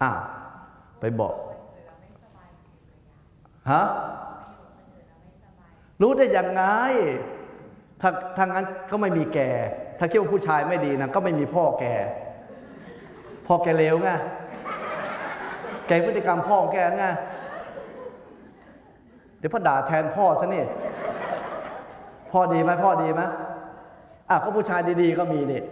ไปบอกฮะรู้ได้ยังไงถ้างั้นก็ไม่มีแก่ถ้าคิดว่าผู้ชายไม่ดีนะก็ไม่มีพ่อแก่เลวไงแกพฤติกรรมพ่อแกไงเดี๋ยวพ่อด่าแทนพ่อซะนี่พ่อดีไหมก็ผู้ชายดีๆก็มีนี่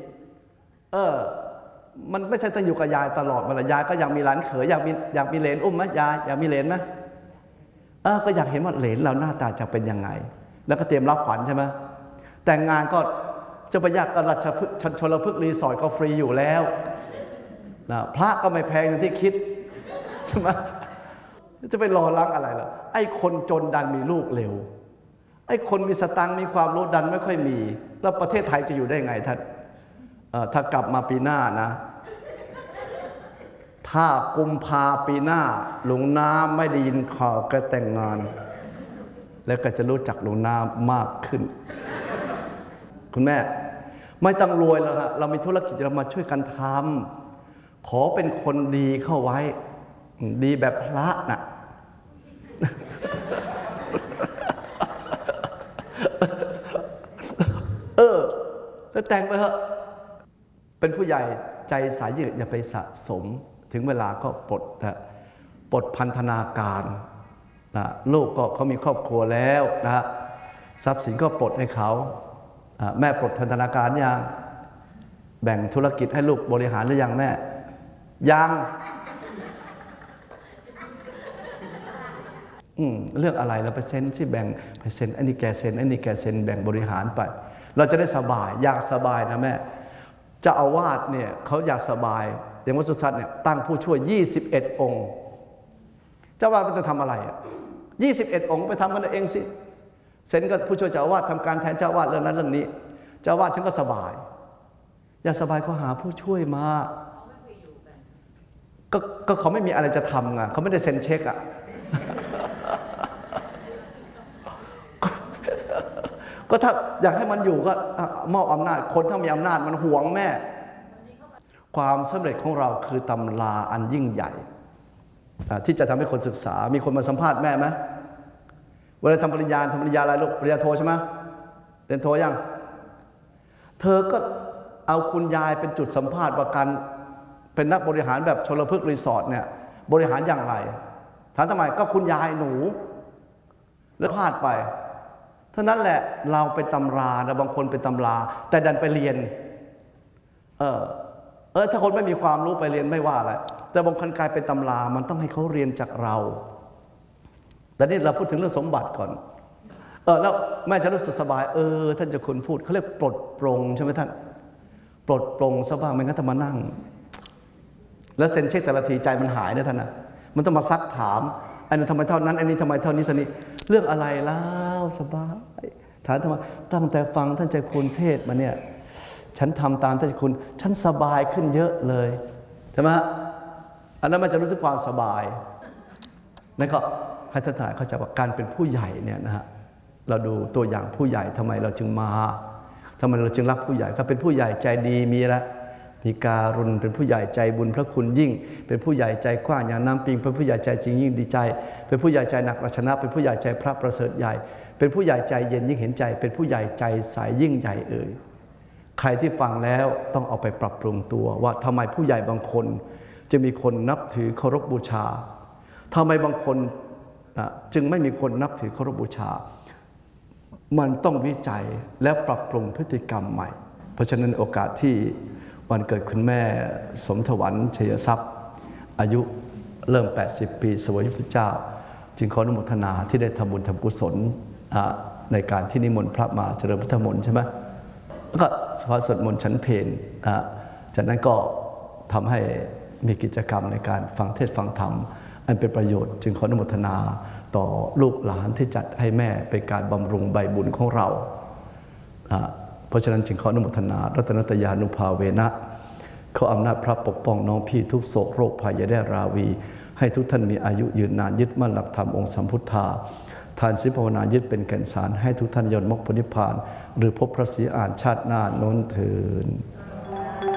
มันไม่ใช่ต้องอยู่กับยายตลอดเวลายายก็อยากมีหลานเขยอยากมีเหลนอุ้มไหมยายอยากมีเหลนไหมก็อยากเห็นว่าเหลนเราหน้าตาจะเป็นยังไงแล้วก็เตรียมรับขวัญใช่ไหมแต่งงานก็จะไปยากกับราชลพฤกษ์รีสอร์ทก็ฟรีอยู่แล้วนะพระก็ไม่แพงอย่างที่คิดใช่ไหมจะไปรอรักอะไรล่ะไอ้คนจนดันมีลูกเร็วไอ้คนมีสตังค์มีความรู้ดันไม่ค่อยมีแล้วประเทศไทยจะอยู่ได้ไงท่านถ้ากลับมาปีหน้านะถ้ากุมภาปีหน้าหลวงน้าไม่ได้ยินข่าวก็แต่งงานแล้วก็จะรู้จักหลวงน้ามากขึ้นคุณแม่ไม่ต้องรวยแล้วครับเรามีธุรกิจเรามาช่วยกันทำขอเป็นคนดีเข้าไว้ดีแบบพระน่ะแล้วแต่งไปเถอะเป็นผู้ใหญ่ใจสายยืดอย่าไปสะสมถึงเวลาก็ปลดพันธนาการนะลูกก็เขามีครอบครัวแล้วนะทรัพย์สินก็ปลดให้เขาแม่ปลดพันธนาการยังแบ่งธุรกิจให้ลูกบริหารหรือยังแม่ยังเรื่องอะไรเราไปเซ็นที่แบ่งไปเซ็นอันนี้แกเซ็นอันนี้แกเซ็นแบ่งบริหารไปเราจะได้สบายอยากสบายนะแม่เจ้าอาวาสเนี่ยเขาอยากสบายอย่างวัดสุทัศน์เนี่ยตั้งผู้ช่วย21 องค์เจ้าอาวาสมันจะทำอะไร21 องค์ไปทำกันเองสิเซ็นก็ผู้ช่วยเจ้าอาวาสทำการแทนเจ้าอาวาสเรื่องนั้นเรื่องนี้เจ้าอาวาสฉันก็สบายอยากสบายเขาหาผู้ช่วยมาก็เขาไม่มีอะไรจะทำไงเขาไม่ได้เซ็นเช็คก็ถ้าอยากให้มันอยู่ก็มอบอำนาจคนถ้ามีอำนาจมันหวงแม่ความสำเร็จของเราคือตำราอันยิ่งใหญ่ที่จะทำให้คนศึกษามีคนมาสัมภาษณ์แม่ไหมเวลาทำปริญญาอะไรลูกปริญญาโทใช่ไหมเรียนโทยังเธอก็เอาคุณยายเป็นจุดสัมภาษณ์ว่าการเป็นนักบริหารแบบชลพฤกษ์รีสอร์ทเนี่ยบริหารอย่างไรถามทำไมก็คุณยายหนูแล้วพลาดไปเท่านั้นแหละเราเป็นตำราแล้วบางคนเป็นตำราแต่ดันไปเรียนถ้าคนไม่มีความรู้ไปเรียนไม่ว่าอะไรแต่บางคนกลายเป็นตำรามันต้องให้เขาเรียนจากเราแต่นี่เราพูดถึงเรื่องสมบัติก่อนแล้วแม่จะรู้สึกสบายท่านเจ้าคุณพูดเขาเรียกปลดปลงใช่ไหมท่านปลดปลงซะบ้างไม่งั้นถ้ามานั่งแล้วเซ็นเช็คแต่ละทีใจมันหายนะท่านนะมันต้องมาซักถามอันนี้ทำไมเท่านั้นอันนี้ทำไมเท่านี้เรื่องอะไรแล้วสบายถามทำไมตั้งแต่ฟังท่านเจ้าคุณเทศมาเนี่ยฉันทำตามท่านเจ้าคุณฉันสบายขึ้นเยอะเลยใช่ไหมอันนั้นมันจะรู้สึกความสบายนั่นก็ให้ท่านทั้งหลายเข้าใจว่าการเป็นผู้ใหญ่เนี่ยนะฮะเราดูตัวอย่างผู้ใหญ่ทำไมเราจึงมาทำไมเราจึงรักผู้ใหญ่ก็เป็นผู้ใหญ่ใจดีมีแล้วมีการุณเป็นผู้ใหญ่ใจบุญพระคุณยิ่งเป็นผู้ใหญ่ใจกว้างอย่างน้ำปิงเป็นผู้ใหญ่ใจจริงยิ่งดีใจเป็นผู้ใหญ่ใจหนักราชนะเป็นผู้ใหญ่ใจพระประเสริฐใหญ่เป็นผู้ใหญ่ใจเย็นยิ่งเห็นใจเป็นผู้ใหญ่ใจใสยิ่งใหญ่ใครที่ฟังแล้วต้องเอาไปปรับปรุงตัวว่าทำไมผู้ใหญ่บางคนจะมีคนนับถือเคารพบูชาทำไมบางคนจึงไม่มีคนนับถือเคารพบูชามันต้องวิจัยและปรับปรุงพฤติกรรมใหม่เพราะฉะนั้นโอกาสที่วันเกิดคุณแม่สมถวันชัยทรัพย์อายุเริ่ม80 ปีสวยพระเจ้าจึงขออนุโมทนาที่ได้ทำบุญทำกุศลในการที่นิมนต์พระมาเจริญพุทธมนต์ใช่ไหมแล้วก็พอสวดมนต์ฉันเพลจากนั้นก็ทำให้มีกิจกรรมในการฟังเทศน์ฟังธรรมอันเป็นประโยชน์จึงขออนุโมทนาต่อลูกหลานที่จัดให้แม่เป็นการบำรุงใบบุญของเราเพราะฉะนั้นจึงขออนุโมทนารัตนตยานุภาเวนะขออำนาจพระปกป้องน้องพี่ทุกโศกโรคภัยอย่าได้ราวีให้ทุกท่านมีอายุยืนนานยึดมั่นหลักธรรมองค์สัมพุทธาทานศีลภาวนายึดเป็นแก่นสารให้ทุกท่านยนต์มรรคผลนิพพานหรือพบพระศรีอานชาติหน้าโน้นเถิด